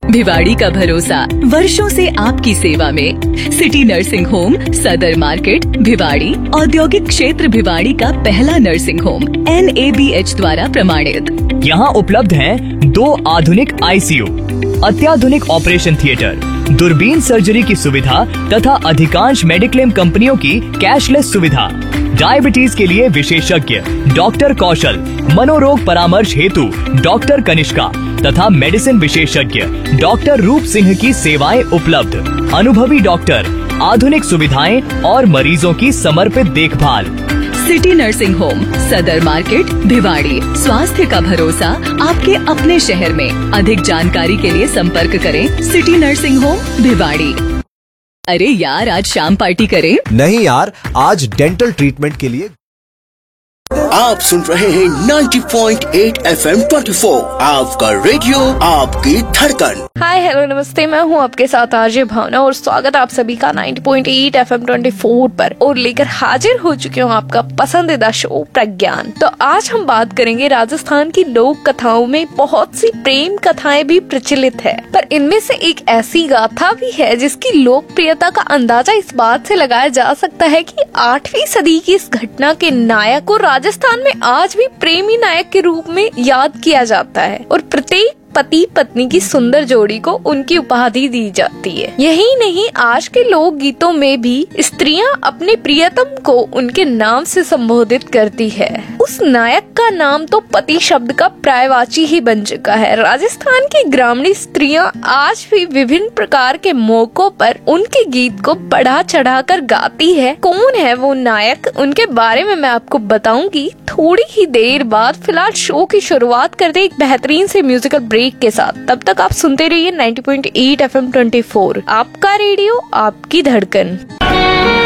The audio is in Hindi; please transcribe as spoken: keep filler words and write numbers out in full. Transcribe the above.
भिवाड़ी का भरोसा वर्षों से आपकी सेवा में। सिटी नर्सिंग होम, सदर मार्केट, भिवाड़ी। औद्योगिक क्षेत्र भिवाड़ी का पहला nursing home N A B H द्वारा प्रमाणित। यहाँ उपलब्ध हैं दो आधुनिक आई सी यू, अत्याधुनिक ऑपरेशन थिएटर, दूरबीन सर्जरी की सुविधा तथा अधिकांश मेडिक्लेम कंपनियों की कैशलेस सुविधा। डायबिटीज के लिए विशेषज्ञ डॉक्टर कौशल, मनोरोग परामर्श हेतु डॉक्टर कनिष्का तथा मेडिसिन विशेषज्ञ डॉक्टर रूप सिंह की सेवाएं उपलब्ध। अनुभवी डॉक्टर, आधुनिक सुविधाएं और मरीजों की समर्पित देखभाल। सिटी नर्सिंग होम, सदर मार्केट, भिवाड़ी। स्वास्थ्य का भरोसा आपके अपने शहर में। अधिक जानकारी के लिए संपर्क करें सिटी नर्सिंग होम, भिवाड़ी। अरे यार, आज शाम पार्टी करें? नहीं यार, आज डेंटल ट्रीटमेंट के लिए। आप सुन रहे हैं नब्बे पॉइंट आठ एफ एम चौबीस, आपका रेडियो, आपकी धड़कन। हाय हेलो नमस्ते, मैं हूँ आपके साथ आरजे भावना और स्वागत आप सभी का नब्बे पॉइंट आठ एफ एम चौबीस पर। और लेकर हाजिर हो चुके हूँ आपका पसंदीदा शो प्रज्ञान। तो आज हम बात करेंगे राजस्थान की लोक कथाओं में बहुत सी प्रेम कथाएं भी प्रचलित है, पर इनमें से एक ऐसी गाथा भी है जिसकी लोकप्रियता का अंदाजा इस बात से लगाया जा सकता है कि आठवीं सदी की इस घटना के नायक को राजस्थान में आज भी प्रेमी नायक के रूप में याद किया जाता है और प्रत्येक पति पत्नी की सुंदर जोड़ी को उनकी उपाधि दी जाती है। यही नहीं, आज के लोक गीतों में भी स्त्रियां अपने प्रियतम को उनके नाम से संबोधित करती है। उस नायक का नाम तो पति शब्द का पर्यायवाची ही बन चुका है। राजस्थान की ग्रामीण स्त्रियां आज भी विभिन्न प्रकार के मौकों पर उनके गीत को बढ़ा चढ़ा कर गाती है। कौन है वो नायक, उनके बारे में मैं आपको बताऊंगी थोड़ी ही देर बाद। फिलहाल शो की शुरुआत करते एक बेहतरीन से म्यूजिकल ब्रेक के साथ। तब तक आप सुनते रहिए नब्बे पॉइंट आठ एफ एम चौबीस, आपका रेडियो, आपकी धड़कन।